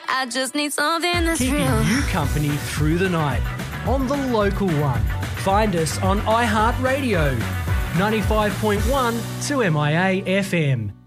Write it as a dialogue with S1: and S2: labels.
S1: I just need something that's
S2: Keeping
S1: real.
S2: you company through the night on the local one. Find us on iHeartRadio, 95.1 2MIA FM.